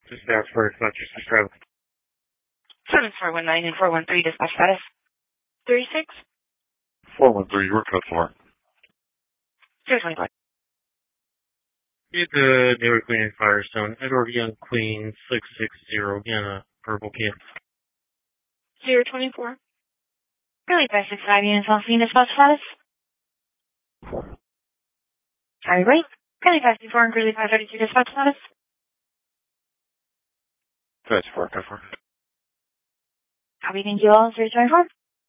Just ask for it's not just a stroke. 7419 and 413 dispatch status. 36. 413, you were cut for. 025. Get the Newark Queen and Firestone, Edward Young Queen 660, again a purple kid. 024. Really by 65 units on scene dispatch status. Sorry, wait. Really 524 and Greeley 532 dispatch status. 54, cut for. Copy, thank you all. 024.